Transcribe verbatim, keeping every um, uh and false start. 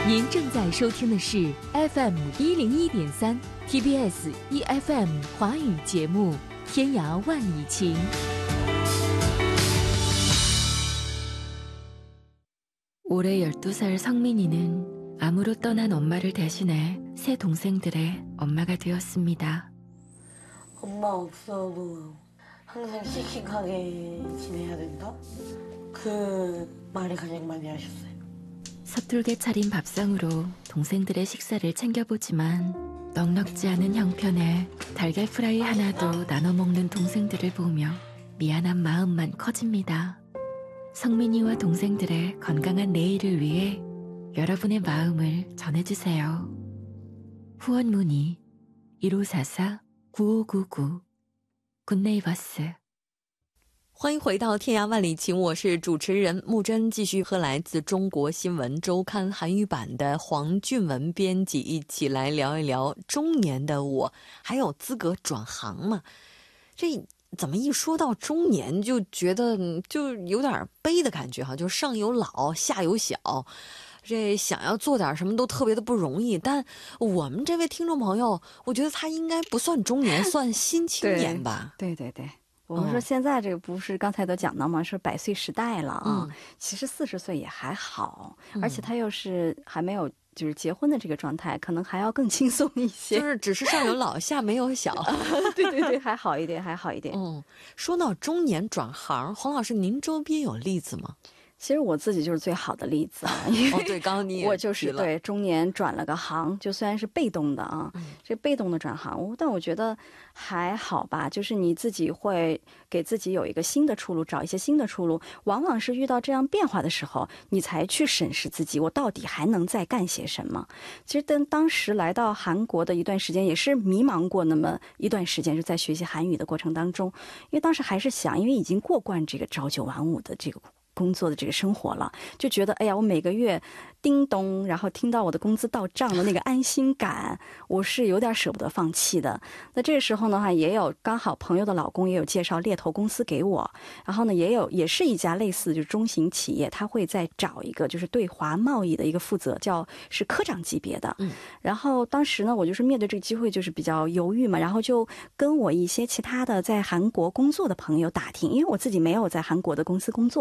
您正在收听的是 F M 一零一点三 T B S E F M 华语节目《天涯万里情》。 올해 열두 살 성민이는 암으로 떠난 엄마를 대신해 세 동생들의 엄마가 되었습니다. 엄마 없어도 항상 씩씩하게 지내야 된다? 그 말이 가장 많이 하셨어요. 서툴게 차린 밥상으로 동생들의 식사를 챙겨보지만 넉넉지 않은 형편에 달걀 프라이 하나도 나눠 먹는 동생들을 보며 미안한 마음만 커집니다. 성민이와 동생들의 건강한 내일을 위해 여러분의 마음을 전해주세요. 후원 문의 일오사사 구오구구 굿네이버스。 欢迎回到天涯万里情，我是主持人木真，继续和来自中国新闻周刊韩语版的黄俊文编辑一起来聊一聊中年的我还有资格转行吗？这怎么一说到中年就觉得就有点悲的感觉哈，就上有老下有小，这想要做点什么都特别的不容易。但我们这位听众朋友，我觉得他应该不算中年，算新青年吧。 对对对，我们说现在这个不是刚才都讲到吗？是百岁时代了啊， 嗯、 其实四十岁也还好，而且他又是还没有就是结婚的这个状态，可能还要更轻松一些， 就是只是上有老下没有小。 对对对，还好一点，还好一点。 嗯，说到中年转行，黄老师，您周边有例子吗？ 其实我自己就是最好的例子啊，因为哦，对，刚刚你也我就是对中年转了个行，就虽然是被动的啊，嗯、这被动的转行，但我觉得还好吧，就是你自己会给自己有一个新的出路，找一些新的出路。往往是遇到这样变化的时候，你才去审视自己，我到底还能再干些什么。其实当当时来到韩国的一段时间，也是迷茫过那么一段时间，就在学习韩语的过程当中，因为当时还是想，因为已经过惯这个朝九晚五的这个工作的这个生活了，就觉得哎呀，我每个月叮咚，然后听到我的工资到账的那个安心感，我是有点舍不得放弃的。那这个时候的话，也有刚好朋友的老公也有介绍猎头公司给我，然后呢，也有也是一家类似就是中型企业，他会再找一个就是对华贸易的一个负责，叫是科长级别的。嗯，然后当时呢，我就是面对这个机会就是比较犹豫嘛，然后就跟我一些其他的在韩国工作的朋友打听，因为我自己没有在韩国的公司工作。